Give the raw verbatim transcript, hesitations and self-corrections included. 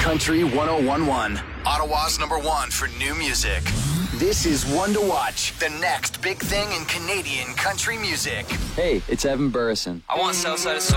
Country one oh one point one. Ottawa's number one for new music. This is One to Watch, the next big thing in Canadian country music. Hey, it's Evan Burrison. I want Southside of